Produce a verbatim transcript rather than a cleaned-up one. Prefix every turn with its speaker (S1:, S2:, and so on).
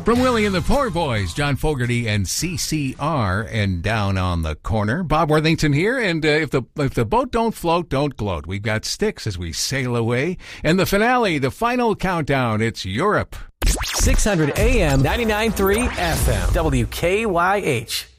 S1: From Willie and the Poor Boys, John Fogerty and C C R, and Down on the Corner. Bob Worthington here, and uh, if the if the boat don't float, don't gloat. We've got Styx as we sail away. And the finale, the final countdown, it's Europe.
S2: six hundred A M, ninety-nine point three F M, W K Y H.